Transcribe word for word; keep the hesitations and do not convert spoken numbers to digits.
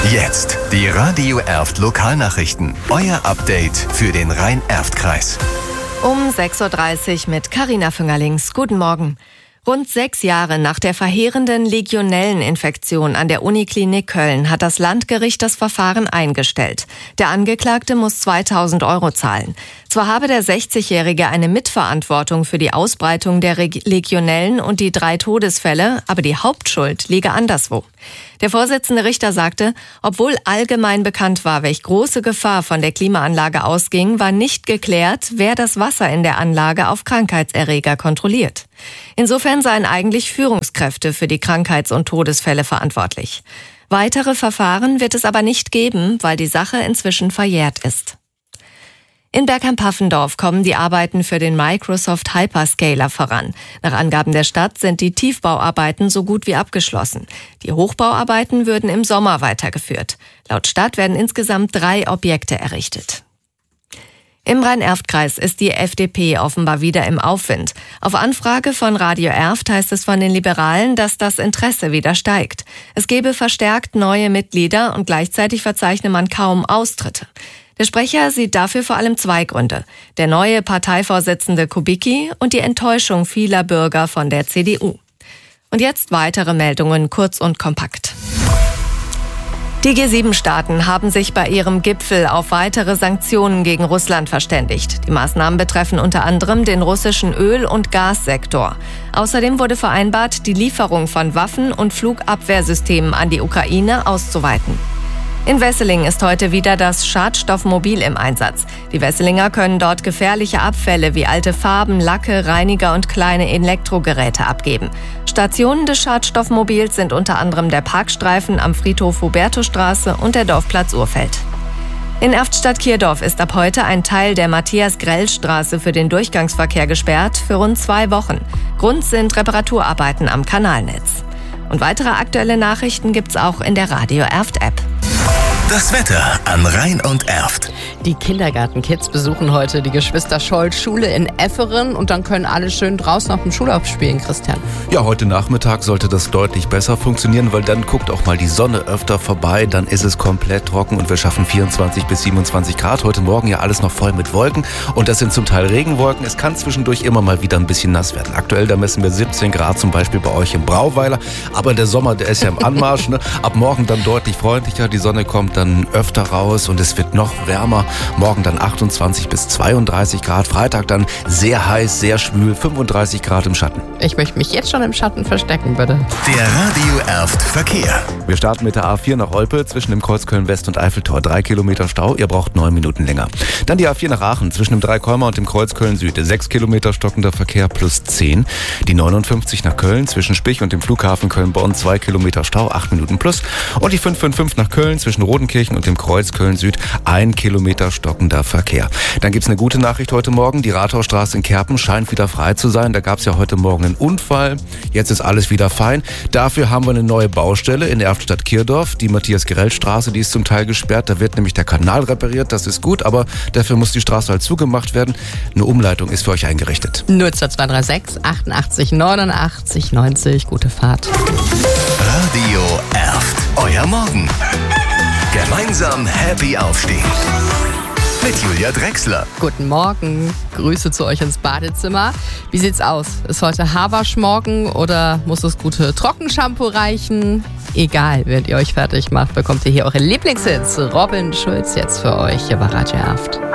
Jetzt die Radio Erft Lokalnachrichten. Euer Update für den Rhein-Erft-Kreis. Um sechs Uhr dreißig mit Carina Füngerlings. Guten Morgen. Rund sechs Jahre nach der verheerenden Legionelleninfektion an der Uniklinik Köln hat das Landgericht das Verfahren eingestellt. Der Angeklagte muss zweitausend Euro zahlen. Zwar habe der sechzigjährige eine Mitverantwortung für die Ausbreitung der Legionellen und die drei Todesfälle, aber die Hauptschuld liege anderswo. Der Vorsitzende Richter sagte, obwohl allgemein bekannt war, welch große Gefahr von der Klimaanlage ausging, war nicht geklärt, wer das Wasser in der Anlage auf Krankheitserreger kontrolliert. Insofern seien eigentlich Führungskräfte für die Krankheits- und Todesfälle verantwortlich. Weitere Verfahren wird es aber nicht geben, weil die Sache inzwischen verjährt ist. In Bergheim-Paffendorf kommen die Arbeiten für den Microsoft Hyperscaler voran. Nach Angaben der Stadt sind die Tiefbauarbeiten so gut wie abgeschlossen. Die Hochbauarbeiten würden im Sommer weitergeführt. Laut Stadt werden insgesamt drei Objekte errichtet. Im Rhein-Erft-Kreis ist die F D P offenbar wieder im Aufwind. Auf Anfrage von Radio Erft heißt es von den Liberalen, dass das Interesse wieder steigt. Es gebe verstärkt neue Mitglieder und gleichzeitig verzeichne man kaum Austritte. Der Sprecher sieht dafür vor allem zwei Gründe. Der neue Parteivorsitzende Kubicki und die Enttäuschung vieler Bürger von der C D U. Und jetzt weitere Meldungen, kurz und kompakt. Die G sieben Staaten haben sich bei ihrem Gipfel auf weitere Sanktionen gegen Russland verständigt. Die Maßnahmen betreffen unter anderem den russischen Öl- und Gassektor. Außerdem wurde vereinbart, die Lieferung von Waffen und Flugabwehrsystemen an die Ukraine auszuweiten. In Wesseling ist heute wieder das Schadstoffmobil im Einsatz. Die Wesselinger können dort gefährliche Abfälle wie alte Farben, Lacke, Reiniger und kleine Elektrogeräte abgeben. Stationen des Schadstoffmobils sind unter anderem der Parkstreifen am Friedhof Hubertusstraße und der Dorfplatz Urfeld. In Erftstadt-Kierdorf ist ab heute ein Teil der Matthias-Grell-Straße für den Durchgangsverkehr gesperrt für rund zwei Wochen. Grund sind Reparaturarbeiten am Kanalnetz. Und weitere aktuelle Nachrichten gibt's auch in der Radio Erft-App. Das Wetter an Rhein und Erft. Die Kindergartenkids besuchen heute die Geschwister-Scholz-Schule in Efferen und dann können alle schön draußen auf dem Schulhof spielen, Christian. Ja, heute Nachmittag sollte das deutlich besser funktionieren, weil dann guckt auch mal die Sonne öfter vorbei, dann ist es komplett trocken und wir schaffen vierundzwanzig bis siebenundzwanzig Grad. Heute Morgen ja alles noch voll mit Wolken und das sind zum Teil Regenwolken. Es kann zwischendurch immer mal wieder ein bisschen nass werden. Aktuell, da messen wir siebzehn Grad zum Beispiel bei euch im Brauweiler, aber der Sommer, der ist ja im Anmarsch. Ne? Ab morgen dann deutlich freundlicher, die Sonne kommt dann öfter raus und es wird noch wärmer. Morgen dann achtundzwanzig bis zweiunddreißig Grad. Freitag dann sehr heiß, sehr schwül, fünfunddreißig Grad im Schatten. Ich möchte mich jetzt schon im Schatten verstecken, bitte. Der Radio Erft Verkehr. Wir starten mit der A vier nach Olpe zwischen dem Kreuz Köln-West und Eiffeltor. Drei Kilometer Stau, ihr braucht neun Minuten länger. Dann die A vier nach Aachen zwischen dem Dreikolmer und dem Kreuz Köln-Süd. Sechs Kilometer stockender Verkehr plus zehn. Die neunundfünfzig nach Köln zwischen Spich und dem Flughafen Köln-Bonn. Zwei Kilometer Stau, acht Minuten plus. Und die fünf fünf fünf nach Köln zwischen Rodenkirchen und dem Kreuz Köln-Süd. Ein Kilometer stockender Verkehr. Dann gibt's eine gute Nachricht heute Morgen. Die Rathaustraße in Kerpen scheint wieder frei zu sein. Da gab's ja heute Morgen einen Unfall. Jetzt ist alles wieder fein. Dafür haben wir eine neue Baustelle in Erftstadt-Kierdorf. Die Matthias-Grell-Straße, die ist zum Teil gesperrt. Da wird nämlich der Kanal repariert. Das ist gut, aber dafür muss die Straße halt zugemacht werden. Eine Umleitung ist für euch eingerichtet. null zwei drei sechs achtundachtzig neunundachtzig neunzig. Gute Fahrt. Radio Erft. Euer Morgen. Gemeinsam happy aufstehen. Mit Julia Drechsler. Guten Morgen. Grüße zu euch ins Badezimmer. Wie sieht's aus? Ist heute Haarwaschmorgen oder muss das gute Trockenshampoo reichen? Egal, während ihr euch fertig macht, bekommt ihr hier eure Lieblingshits. Robin Schulz jetzt für euch hier bei Radio Erft.